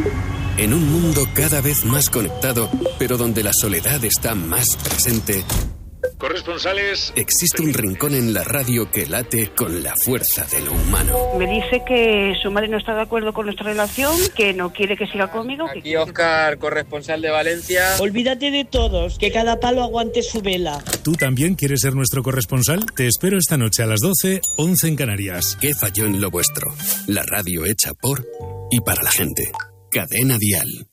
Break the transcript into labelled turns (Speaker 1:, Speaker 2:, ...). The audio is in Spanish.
Speaker 1: En un mundo cada vez más conectado, pero donde la soledad está más presente,
Speaker 2: corresponsales,
Speaker 1: existe un rincón en la radio que late con la fuerza de lo humano.
Speaker 3: Me dice que su madre no está de acuerdo con nuestra relación, que no quiere que siga conmigo.
Speaker 4: Aquí Óscar, corresponsal de Valencia.
Speaker 5: Olvídate de todos, que cada palo aguante su vela.
Speaker 6: ¿Tú también quieres ser nuestro corresponsal? Te espero esta noche a las 12, 11 en Canarias.
Speaker 1: ¿Qué falló en lo vuestro? La radio hecha por y para la gente. Cadena Dial.